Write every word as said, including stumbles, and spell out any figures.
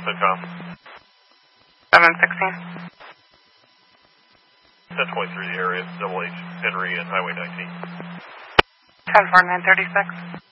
SOCOM. seven sixteen. ten twenty-three, the area, Double H, Henry, and Highway nineteen. ten four nine thirty-six.